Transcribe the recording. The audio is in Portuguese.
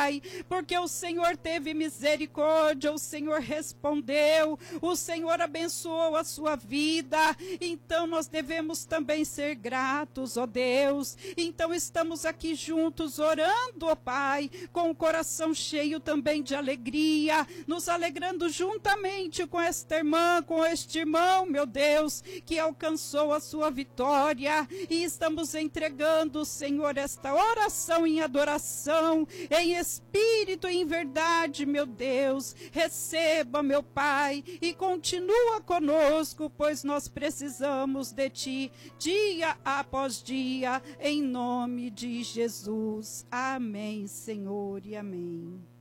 Pai, porque o Senhor teve misericórdia, o Senhor respondeu, o Senhor abençoou a sua vida. Então nós devemos também ser gratos, ó Deus. Então estamos aqui juntos orando, ó Pai, com o coração cheio também de alegria, nos alegrando juntamente com esta irmã, com este irmão, meu Deus, que alcançou a sua vitória, e estamos entregando, Senhor, esta oração em adoração, em espírito e em verdade, meu Deus. Receba, meu Pai, e continua conosco, pois nós precisamos de Ti, dia após dia, em nome de Jesus. Amém, Senhor, e amém.